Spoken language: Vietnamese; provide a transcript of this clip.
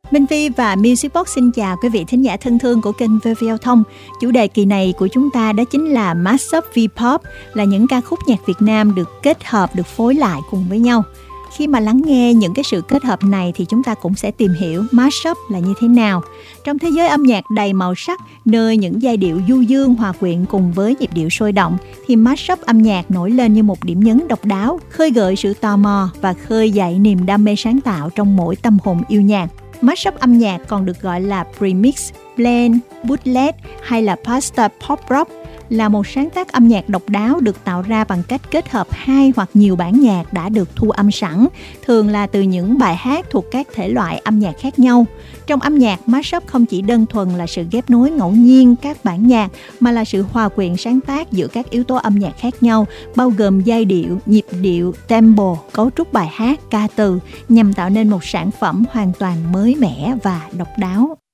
Minh Phi và Music Box xin chào quý vị thính giả thân thương của kênh VV Giao thông. Chủ đề kỳ này của chúng ta đó chính là Mashup V-pop, là những ca khúc nhạc Việt Nam được kết hợp, được phối lại cùng với nhau. Khi mà lắng nghe những cái sự kết hợp này thì chúng ta cũng sẽ tìm hiểu mashup là như thế nào. Trong thế giới âm nhạc đầy màu sắc, nơi những giai điệu du dương hòa quyện cùng với nhịp điệu sôi động, thì mashup âm nhạc nổi lên như một điểm nhấn độc đáo, khơi gợi sự tò mò và khơi dậy niềm đam mê sáng tạo trong mỗi tâm hồn yêu nhạc. Mashup âm nhạc còn được gọi là remix, blend, bootleg hay là pasta pop rock, là một sáng tác âm nhạc độc đáo được tạo ra bằng cách kết hợp hai hoặc nhiều bản nhạc đã được thu âm sẵn, thường là từ những bài hát thuộc các thể loại âm nhạc khác nhau. Trong âm nhạc, mashup không chỉ đơn thuần là sự ghép nối ngẫu nhiên các bản nhạc, mà là sự hòa quyện sáng tác giữa các yếu tố âm nhạc khác nhau, bao gồm giai điệu, nhịp điệu, tempo, cấu trúc bài hát, ca từ, nhằm tạo nên một sản phẩm hoàn toàn mới mẻ và độc đáo.